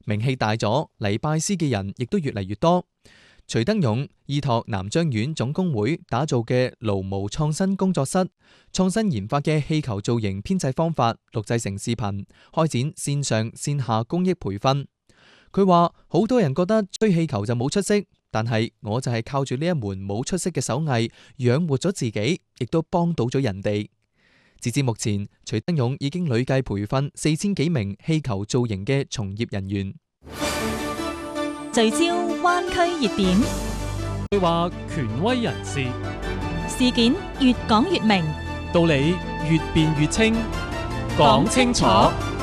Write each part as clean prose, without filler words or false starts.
名氣大咗，嚟拜師嘅人亦都越嚟越多。徐德勇依託南張縣總工會打造嘅勞模創新工作室，創新研發嘅氣球造型編製方法錄製成視頻，開展線上線下公益培訓。佢話好多人覺得吹氣球就冇出息，但係我就係靠住呢一門冇出息嘅手藝養活咗自己，亦都幫到咗人哋。截至目前，徐德勇已經累計培訓4000幾名氣球造型嘅從業人員。 聚焦灣區熱點， 佢話權威人士事件越講越明， 道理越辯越清，講清楚。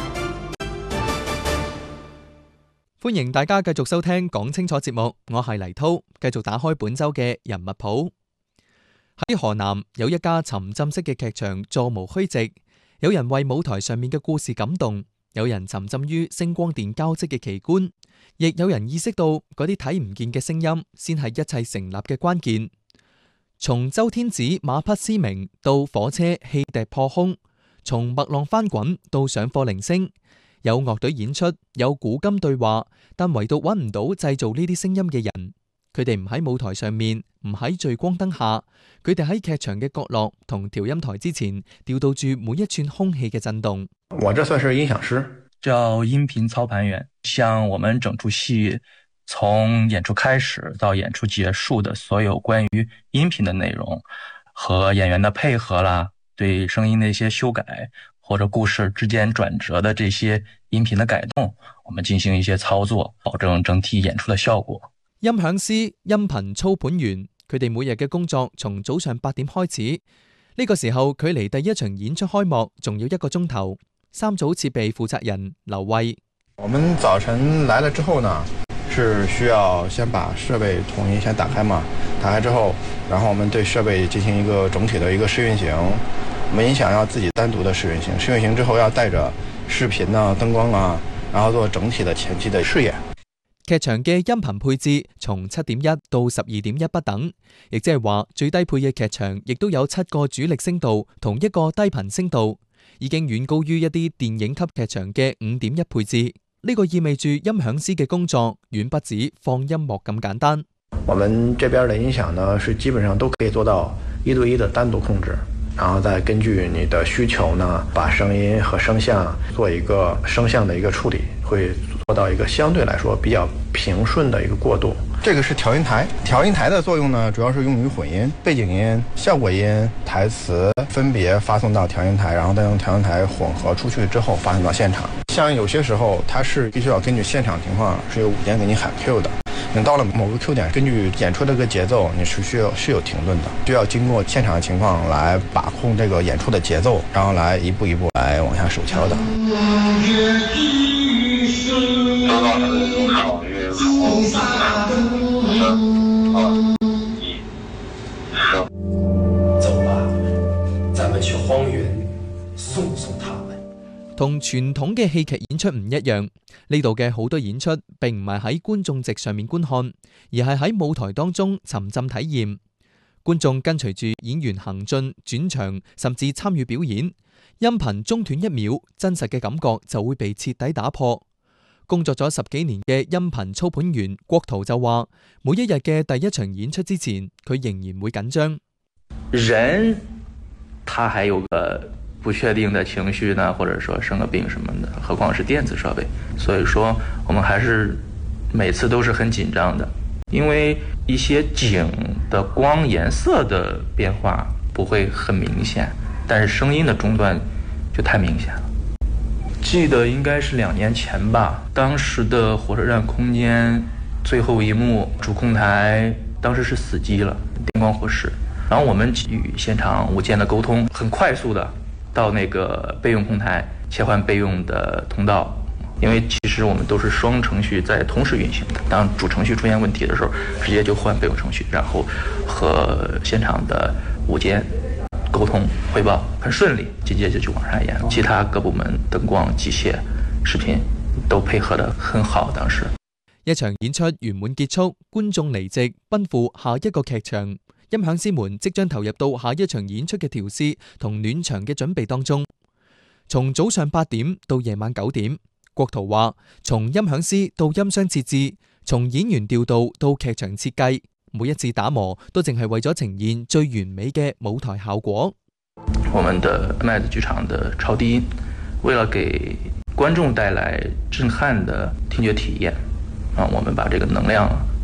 歡迎大家繼續收聽講清楚節目，我係黎濤，繼續打開本周嘅人物譜。喺河南有一家沉浸式嘅劇場座無虛席，有人為舞台上面嘅故事感動，有人沉浸於聲光電交織嘅奇觀，亦有人意識到嗰啲睇唔見嘅聲音先係一切成立嘅關鍵。從周天子馬匹嘶鳴到火車汽笛破空，從麥浪翻滾到上課鈴聲，有樂隊演出，有古今對話，但唯獨揾唔到製造呢啲聲音嘅人。佢哋唔喺舞台上面，唔喺聚光燈下，佢哋喺劇場嘅角落同調音台之前，調度住每一寸空氣嘅震動。 我這算是音響師， 叫音頻操盤員。像我們整出戲從演出開始到演出結束的所有關於音頻的內容和演員的配合啦，對聲音的一些修改或者故事之間轉折的這些音頻的改動，我們進行一些操作，保證整體演出的效果。 音響師、音頻操盤員，佢哋每日嘅工作從早上8點開始。呢個時候距離第一場演出開幕仲有1個鐘頭。3組設備負責人劉衛， 我們早晨來了之後呢，是需要先把設備統一先打開嘛，打開之後，然後我們對設備進行一個整體的一個試運行。我們音響要自己單獨的試運行，試運行之後要帶着視頻啊、燈光啊，然後做整體的前期的試演。 劇場嘅音頻配置從7.1到12.1不等，亦即係話最低配嘅劇場亦都有7個主力聲道同1個低頻聲道，已經遠高於一啲電影級劇場嘅5.1配置。呢個意味住音響師嘅工作遠不止放音樂咁簡單。 我們這邊的音響呢，是基本上都可以做到1對1的單獨控制，然後再根據你的需求呢，把聲音和聲像做一個聲像的一個處理，會做到一個相對來說比較平順的一個過渡。這個是調音台，調音台的作用呢，主要是用於混音、背景音、效果音、台詞分別發送到調音台，然後再用調音台混合出去之後發送到現場。像有些時候，它是必須要根據現場情況，是有午間給你喊 Q 的。你到了某個 Q 點，根據演出這個節奏，你是有停頓的，需要經過現場的情況來把控這個演出的節奏，然後來一步一步來往下手敲的。 走吧，咱們去荒原送送他們。 同傳統嘅戲劇演出唔一樣，呢度嘅好多演出並唔係喺觀眾席上面觀看，而係喺舞台當中沉浸體驗。觀眾跟隨住演員行進、轉場，甚至參與表演。音頻中斷1秒，真實嘅感覺就會被徹底打破。工作咗10幾年嘅音頻操盤員郭圖就話，每一日嘅第一場演出之前，佢仍然會緊張。 人，他還有個不確定的情緒呢，或者說生個病什麼的，何況是電子設備。所以說，我們還是每次都是很緊張的，因為一些景的光顏色的變化不會很明顯，但是聲音的中斷就太明顯了。記得應該是2年前吧，當時的火車站空間最後一幕主控台當時是死機了，電光火石，然後我們與現場無間的溝通，很快速的到那個備用控台切換備用的通道，因為其實我們都是雙程序在同時運行的，當主程序出現問題的時候，直接就換備用程序，然後和現場的無間溝通匯報很順利，緊接着就往上演，其他各部門燈光、機械、視頻都配合得很好。當時一場演出圓滿結束，觀眾離席奔赴下一個劇場，音響師們即將投入到下一場演出嘅調試同暖場嘅準備當中。從早上8點到夜晚9點， 郭圖話，從音響師到音箱設置，從演員調度到劇場設計，每一次打磨都淨係為咗呈現最完美嘅舞台效果。 我們的麥子劇場的超低音，為了給觀眾帶來震撼的聽覺體驗，我們把這個能量